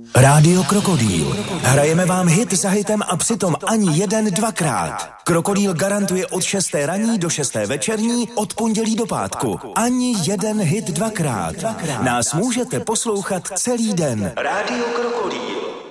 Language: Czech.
Rádio Krokodýl. Hrajeme vám hit za hitem a přitom ani jeden dvakrát. Krokodýl garantuje od 6. ranní do 6. večerní, od pondělí do pátku. Ani jeden hit dvakrát. Nás můžete poslouchat celý den. Rádio Krokodýl.